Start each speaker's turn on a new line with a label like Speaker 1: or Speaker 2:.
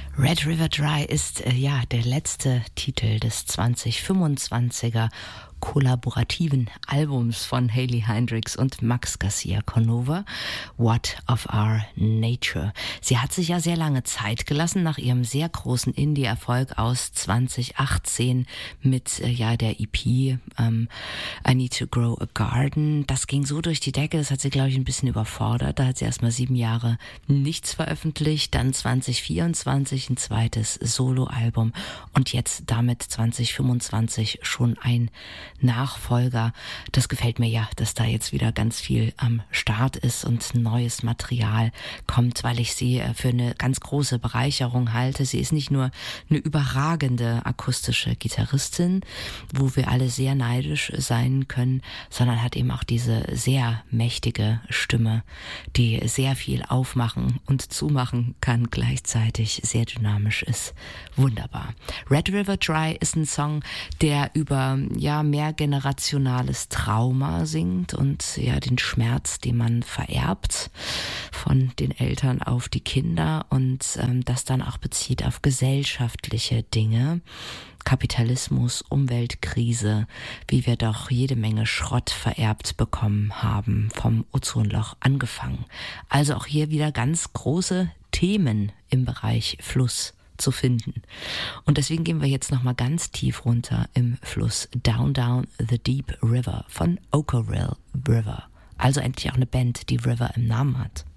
Speaker 1: Red River Dry ist der letzte Titel des 2025er kollaborativen Albums von Hayley Hendrix und Max Garcia Canova, What of Our Nature. Sie hat sich ja sehr lange Zeit gelassen nach ihrem sehr großen Indie-Erfolg aus 2018 mit der EP I Need to Grow a Garden. Das ging so durch die Decke, das hat sie, glaube ich, ein bisschen überfordert. Da hat sie erstmal 7 Jahre nichts veröffentlicht, dann 2024 ein zweites Soloalbum und jetzt damit 2025 schon ein Nachfolger. Das gefällt mir ja, dass da jetzt wieder ganz viel am Start ist und neues Material kommt, weil ich sie für eine ganz große Bereicherung halte. Sie ist nicht nur eine überragende akustische Gitarristin, wo wir alle sehr neidisch sein können, sondern hat eben auch diese sehr mächtige Stimme, die sehr viel aufmachen und zumachen kann, gleichzeitig sehr dynamisch ist. Wunderbar. Red River Dry ist ein Song, der über mehrgenerationales Trauma singt und den Schmerz, den man vererbt von den Eltern auf die Kinder und das dann auch bezieht auf gesellschaftliche Dinge. Kapitalismus, Umweltkrise, wie wir doch jede Menge Schrott vererbt bekommen haben, vom Ozonloch angefangen. Also auch hier wieder ganz große Themen im Bereich Fluss zu finden. Und deswegen gehen wir jetzt nochmal ganz tief runter im Fluss. Down, Down the Deep River von Okkervil River. Also endlich auch eine Band, die River im Namen hat.